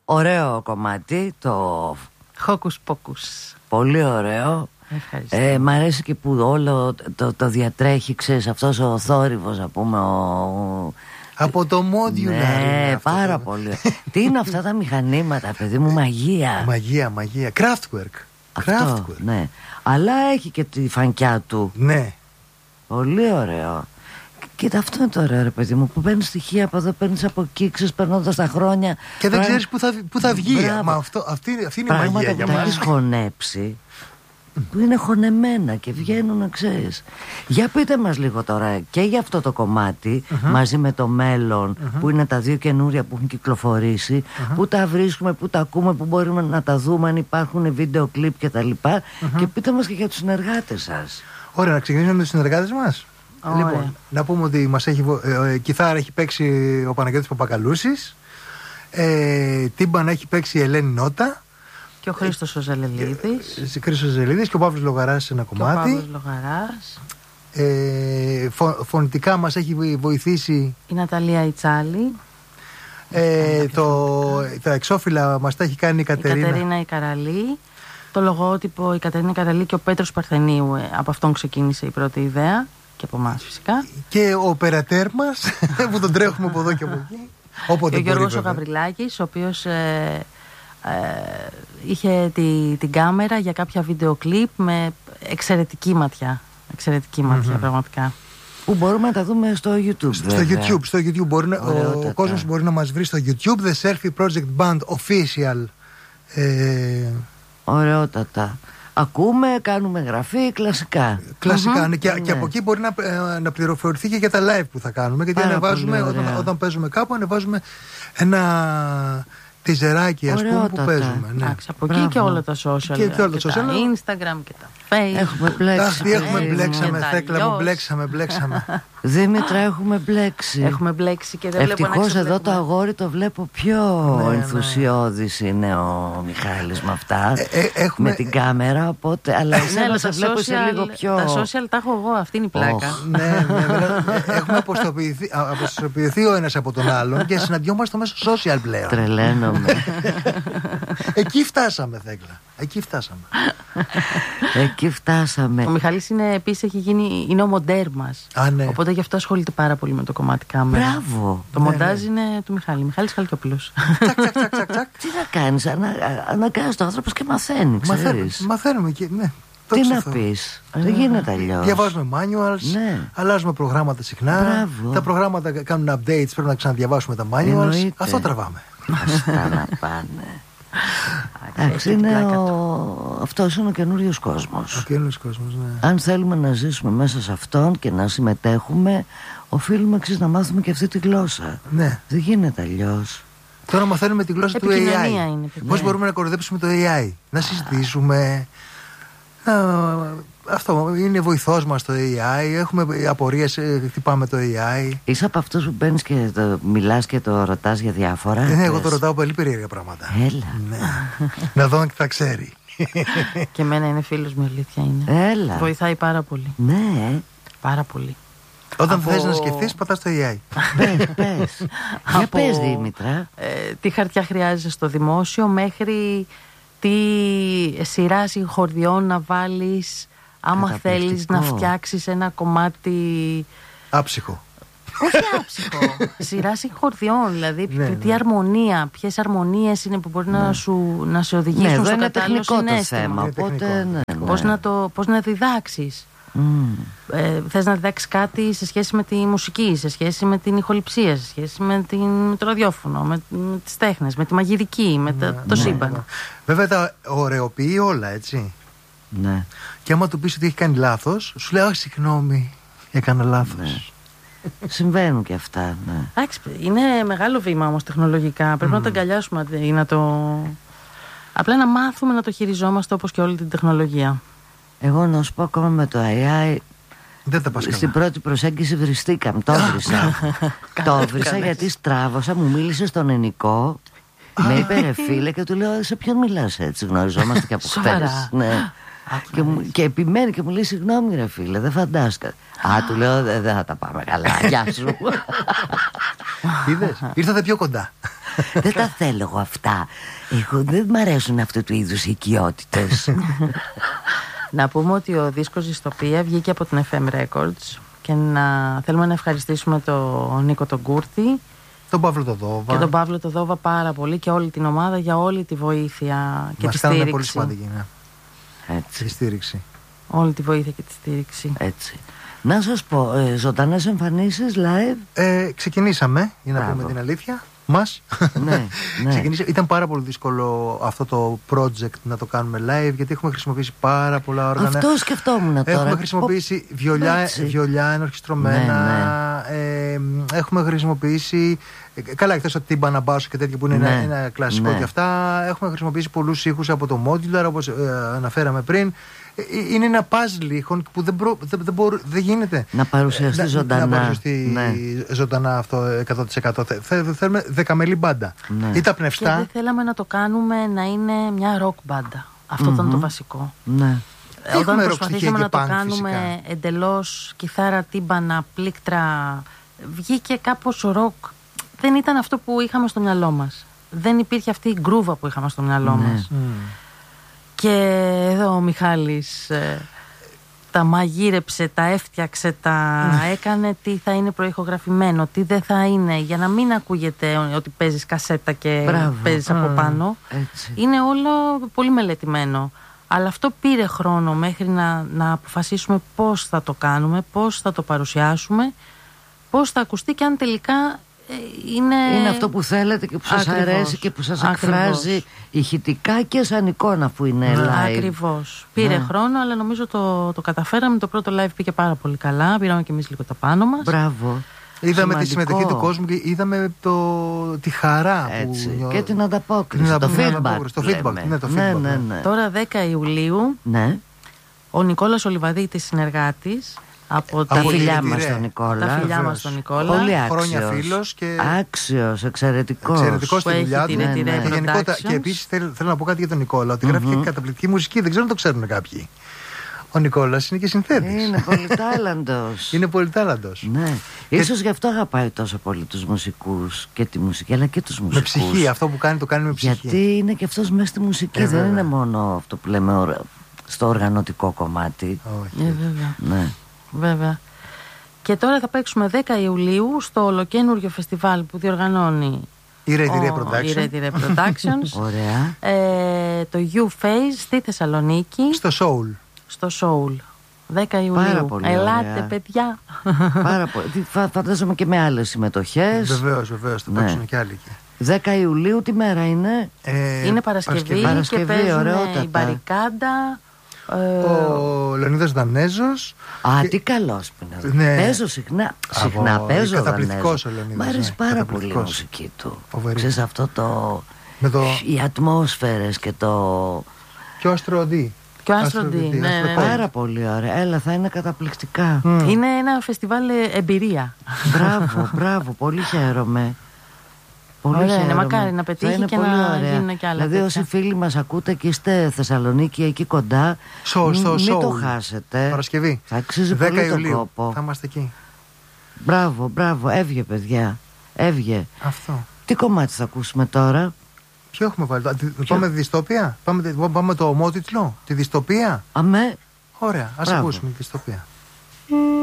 Ωραίο κομμάτι, το Hocus Pocus. πολύ ωραίο. Μ' αρέσει και που όλο το διατρέχει, ξέρεις, αυτός ο θόρυβος, να πούμε, από το modular. Ναι, πάρα πολύ. Τι είναι αυτά τα μηχανήματα, παιδί μου, μαγεία. Μαγεία. Kraftwerk. Αυτό, ναι. Αλλά έχει και τη φανκιά του. Ναι. Πολύ ωραίο. Κοίτα, αυτό είναι το ωραίο, ρε παιδί μου, που παίρνεις στοιχεία από εδώ, παίρνεις από εκεί, περνώντας τα χρόνια. Και δεν ξέρεις πού θα βγει. Μα αυτή είναι η μαγεία για μας. Τα έχεις χωνέψει, που είναι χωνεμένα και βγαίνουν, ξέρεις. Για πείτε μας λίγο τώρα και για αυτό το κομμάτι, μαζί με το μέλλον, που είναι τα δύο καινούρια που έχουν κυκλοφορήσει, που τα βρίσκουμε, που τα ακούμε, που μπορούμε να τα δούμε, αν υπάρχουν βίντεο κλιπ και τα λοιπά. Και πείτε μας και για τους συνεργάτες σας. Ωραία, να ξεκινήσουμε με τους συνεργάτες μας. Λοιπόν, να πούμε ότι μας έχει κιθάρα έχει παίξει ο Παναγιώτης Παπακαλούσης, τύμπαν έχει παίξει η Ελένη Νότα και ο Χρήστος ο Ζελίδης και ο Παύλος Λογαράς σε ένα κομμάτι. Φωνητικά μας έχει βοηθήσει η Ναταλία Ιτσάλη. Τα εξώφυλλα μας τα έχει κάνει η Κατερίνα Ικαραλή. Το λογότυπο η Κατερίνα Ικαραλή και ο Πέτρος Παρθενίου, από αυτόν ξεκίνησε η πρώτη ιδέα. Και από εμάς φυσικά. Και ο οπερατέρ μας που τον τρέχουμε από εδώ και από εκεί. Και ο Γιώργος ο Γαβριλάκης, ο οποίος είχε την κάμερα για κάποια βίντεο κλιπ με εξαιρετική ματιά. Πραγματικά. Που μπορούμε να τα δούμε στο YouTube. Στο YouTube ο κόσμος μπορεί να μας βρει στο YouTube. The Selfie Project Band Official. Ωραιότατα. Ακούμε, κάνουμε γραφή, κλασικά. Ναι. Και από εκεί μπορεί να πληροφορηθεί και για τα live που θα κάνουμε. Γιατί ανεβάζουμε, όταν παίζουμε κάπου, ανεβάζουμε ένα τιζεράκι, ας πούμε, που παίζουμε. Ναι. Από εκεί και όλα τα social. Και τα Instagram και τα Facebook. Έχουμε μπλέξει. Μπλέξαμε, Θέκλα μου, μπλέξαμε. Δήμητρα, έχουμε μπλέξει. Και δεν βλέπω. Ευτυχώς εδώ το αγόρι το βλέπω πιο ενθουσιώδης είναι ο Μιχάλης με αυτά. Με την κάμερα, οπότε. Αλλά εσένα σε βλέπω σε λίγο πιο. Τα social τα έχω εγώ, αυτή είναι η πλάκα. Ναι. Έχουμε αποστοποιηθεί ο ένας από τον άλλον και συναντιόμαστε μέσω social πλέον. Τρελαίνομαι. Εκεί φτάσαμε, Θέκλα. Εκεί φτάσαμε. Ο Μιχάλης επίσης είναι ο μοντέρ μας. Οπότε γι' αυτό ασχολείται πάρα πολύ με το κομμάτι κάμερα. Μπράβο. Το μοντάζ είναι του Μιχάλη. Μιχάλης Χαλκιόπουλος. Τι να κάνεις, αναγκάζεις τον άνθρωπο και μαθαίνει. Μαθαίνουμε και ναι. Τι να πεις, δεν γίνεται αλλιώς. Διαβάζουμε manuals, αλλάζουμε προγράμματα συχνά. Τα προγράμματα κάνουν updates, πρέπει να ξαναδιαβάσουμε τα manuals. Αυτό τραβάμε. Αυτά να πάνε. Αυτός είναι ο καινούριος κόσμος. Αν θέλουμε να ζήσουμε μέσα σε αυτόν και να συμμετέχουμε, οφείλουμε να μάθουμε και αυτή τη γλώσσα. Δεν γίνεται αλλιώς. Τώρα μαθαίνουμε τη γλώσσα του AI. Πώς μπορούμε να κοροϊδέψουμε το AI, να συζητήσουμε. Αυτό είναι βοηθός μας το AI. Έχουμε απορίες, χτυπάμε το AI. Είσαι από αυτούς που μπαίνεις και μιλάς και το ρωτάς για διάφορα? Ναι, εγώ το ρωτάω πολύ περίεργα πράγματα. Έλα. Ναι. Να δω αν θα ξέρει. Και εμένα είναι φίλος μου, αλήθεια είναι. Έλα. Βοηθάει πάρα πολύ. Ναι. Πάρα πολύ. Όταν θες να σκεφτείς, πατάς το AI. Πες. Για πες, Δήμητρα. Τι χαρτιά χρειάζεσαι στο δημόσιο, μέχρι τι σειρά συγχωριών να βάλεις, άμα θέλεις να φτιάξεις ένα κομμάτι άψυχο. Όχι άψυχο. Σειρά συγχωριών, δηλαδή τι αρμονία, ποιες αρμονίες είναι που μπορεί να σε οδηγήσουν στο κατάλληλο συναίσθημα. Πώς να διδάξεις. Θες να διδάξεις κάτι σε σχέση με τη μουσική, σε σχέση με την ηχοληψία, σε σχέση με το ραδιόφωνο, με τις τέχνες, με τη μαγειρική, με το σύμπαν. Βέβαια τα ωρεοποιεί όλα, έτσι. Ναι. Και άμα του πεις ότι έχει κάνει λάθος, σου λέει συγγνώμη, έκανα λάθος. Συμβαίνουν και αυτά. Εντάξει, είναι μεγάλο βήμα όμως τεχνολογικά. Πρέπει να το αγκαλιάσουμε ή απλά να μάθουμε να το χειριζόμαστε όπως και όλη την τεχνολογία. Εγώ να σου πω, ακόμα με το AI δεν τα πας καλά. Στην πρώτη προσέγγιση βριστήκαμε. Το έβρισα γιατί στράβωσα, μου μίλησε στον ενικό. Με είπε ρε φίλε και του λέω σε ποιον μιλάς έτσι, γνωριζόμαστε και από χτες. Ναι. Και επιμένει και μου λέει συγγνώμη ρε φίλε, δεν φαντάστηκα. Του λέω δεν θα τα πάμε καλά, γεια σου. Είδες, ήρθατε πιο κοντά. Δεν τα θέλω εγώ αυτά. Δεν μ' αρέσουν αυτού του είδους οι οικειότητες. Να πούμε ότι ο δίσκος Δυστοπία βγήκε από την FM Records και θέλουμε να ευχαριστήσουμε τον Νίκο τον Κούρτη, τον Παύλο το Δόβα και τον Παύλο το Δόβα πάρα πολύ και όλη την ομάδα για όλη τη βοήθεια και τη στήριξη. Μας πολύ σημαντική, ναι. Έτσι. Τη στήριξη. Όλη τη βοήθεια και τη στήριξη. Έτσι. Να σας πω, ζωντανές εμφανίσεις live. Ξεκινήσαμε, για να πούμε την αλήθεια. Μας. Ναι. Ήταν πάρα πολύ δύσκολο αυτό το project να το κάνουμε live, γιατί έχουμε χρησιμοποιήσει πάρα πολλά όργανα. Αυτό σκεφτόμουν τώρα. Έχουμε χρησιμοποιήσει βιολιά ενορχιστρωμένα. Έχουμε χρησιμοποιήσει. Καλά, εκτός από τύμπανα, μπάσο και τέτοια που είναι ένα κλασικό και αυτά. Έχουμε χρησιμοποιήσει πολλούς ήχους από το modular, όπως αναφέραμε πριν. Είναι ένα puzzle ήχων που δεν γίνεται να παρουσιαστεί ζωντανά. Να παρουσιαστεί ζωντανά αυτό 100%. Θέλουμε δεκαμελή μπάντα. Ή τα πνευστά. Και δεν θέλαμε να το κάνουμε να είναι μια rock μπάντα. Αυτό ήταν το βασικό. Ναι. Όταν προσπαθήσαμε να το κάνουμε εντελώς κιθάρα, τύμπανα, πλήκτρα, βγήκε κάπως rock. Δεν ήταν αυτό που είχαμε στο μυαλό μας. Δεν υπήρχε αυτή η γκρούβα που είχαμε στο μυαλό μας. Και εδώ ο Μιχάλης τα μαγείρεψε, τα έφτιαξε, τα έκανε τι θα είναι προηχογραφημένο, τι δεν θα είναι, για να μην ακούγεται ότι παίζεις κασέτα και παίζεις από πάνω. Έτσι. Είναι όλο πολύ μελετημένο. Αλλά αυτό πήρε χρόνο μέχρι να αποφασίσουμε πώς θα το κάνουμε, πώς θα το παρουσιάσουμε, πώς θα ακουστεί και αν τελικά είναι αυτό που θέλετε και που σας αρέσει και που σας εκφράζει ηχητικά και σαν εικόνα, αφού είναι live. Ακριβώς. Πήρε χρόνο, αλλά νομίζω το καταφέραμε. Το πρώτο live πήγε πάρα πολύ καλά. Πήραμε και εμείς λίγο τα πάνω μας. Μπράβο. Είδαμε τη συμμετοχή του κόσμου και είδαμε τη χαρά που... Και την ανταπόκριση, το feedback. Ναι. Τώρα 10 Ιουλίου ο Νικόλας Ολιβαδίτης, συνεργάτης, από τα φιλιά μας στον Νικόλα. Τα φιλιά μας στον Νικόλα. Πολύ άξιος. Χρόνια φίλος και... Άξιος, εξαιρετικός. Εξαιρετικός στη δουλειά του. Και επίσης θέλω να πω κάτι για τον Νικόλα, ότι γράφει και καταπληκτική μουσική, δεν ξέρω αν το ξέρουν κάποιοι. Ο Νικόλας είναι και συνθέτης. Είναι πολυτάλαντος. Είναι πολυτάλαντος. Ναι. Ίσως γι' αυτό αγαπάει τόσο πολύ τους μουσικούς και τη μουσική, αλλά και τους μουσικούς. Με ψυχή, αυτό που κάνει το κάνει με ψυχή. Γιατί είναι και αυτός μέσα στη μουσική, δεν είναι μόνο αυτό που λέμε στο οργανωτικό κομμάτι. Βέβαια. Ναι. Βέβαια. Και τώρα θα παίξουμε 10 Ιουλίου στο ολοκένουργιο φεστιβάλ που διοργανώνει η Ready Productions. Ωραία. Το U-Phase στη Θεσσαλονίκη. Στο Soul. 10 Ιουλίου. Πάρα πολύ Ελάτε, ωραία. παιδιά. Πάρα πολύ. Φαντάζομαι και με άλλες συμμετοχές. Βεβαίως, θα παίξουν και άλλοι εκεί. 10 Ιουλίου τι μέρα είναι? Είναι Παρασκευή και παίζουν η Μπαρικάντα. Ο Λεωνίδας Δανέζος. Τι καλός που είναι. Ναι. Παίζω συχνά παίζω. Καταπληκτικός ο Λεωνίδας. Μ' αρέσει πάρα πολύ η μουσική του. Ξέρεις αυτό οι ατμόσφαιρες και το... Και ο Αστροντή. Ναι. Πάρα πολύ ωραία. Έλα, θα είναι καταπληκτικά. Είναι ένα φεστιβάλ εμπειρία. Μπράβο, πολύ χαίρομαι. Ωραία, μακάρι να πετύχει και να γίνουν και άλλα. Δηλαδή, όσοι φίλοι μας ακούτε και είστε Θεσσαλονίκη, εκεί κοντά, μην το χάσετε. Παρασκευή. Θα αξίζει πολύ τον κόπο. Θα είμαστε εκεί. Μπράβο, έβγε, παιδιά. Έβγε. Αυτό. Τι κομμάτι θα ακούσουμε τώρα? Ποιο έχουμε βάλει? Πάμε τη δυστοπία. Πάμε το ομότιτλο. Τη δυστοπία. Αμέ. Ωραία, ας ακούσουμε τη δυστοπία.